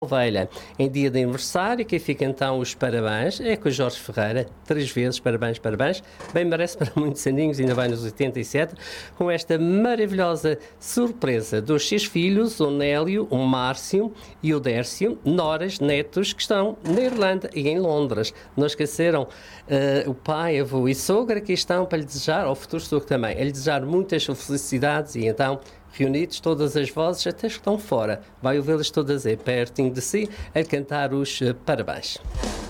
Ovelha, em dia de aniversário, quem fica então os parabéns é com o Jorge Ferreira, 3 vezes, parabéns, parabéns, bem merece para muitos aninhos, ainda vai nos 87, com esta maravilhosa surpresa dos 6 filhos, o Nélio, o Márcio e o Dércio, noras, netos, que estão na Irlanda e em Londres. Não esqueceram o pai, avô e sogra que estão para lhe desejar, ao futuro sogro também, a lhe desejar muitas felicidades e então reunidos todas as vozes, até que estão fora. Vai ouvi-las todas aí pertinho de si, a cantar os parabéns.